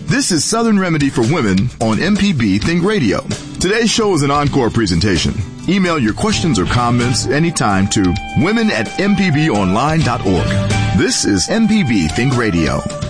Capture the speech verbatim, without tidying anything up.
This is Southern Remedy for Women on M P B Think Radio. Today's show is an encore presentation. Email your questions or comments anytime to women at m p b online dot org. This is M P B Think Radio.